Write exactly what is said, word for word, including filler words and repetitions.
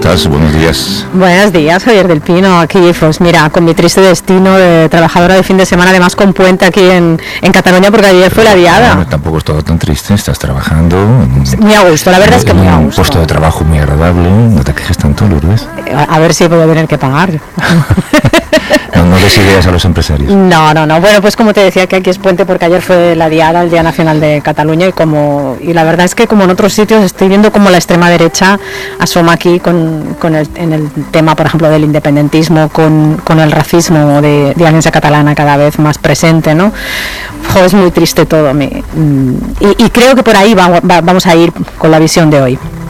estás? Buenos días. Buenos días, Javier del Pino. Aquí, pues mira, con mi triste destino de trabajadora de fin de semana, además con puente aquí en, en Cataluña, porque ayer fue la diada. No, tampoco es todo tan triste, estás trabajando. En, muy a gusto, la verdad en, es que muy a gusto. Un puesto de trabajo muy agradable, no te quejes tanto, Lourdes. A, a ver si voy a tener que pagar. No, no des ideas a los empresarios. No, no, no. Bueno, pues como te decía, que aquí es puente porque ayer fue la diada, el Día Nacional de Cataluña, y como y la verdad es que como en otros sitios estoy viendo como la extrema derecha asoma aquí con, con el, en el tema, por ejemplo, del independentismo, con, con el racismo de, de Alianza Catalana cada vez más presente, ¿no? Jo, es muy triste todo. Me, y, y creo que por ahí va, va, vamos a ir con la visión de hoy.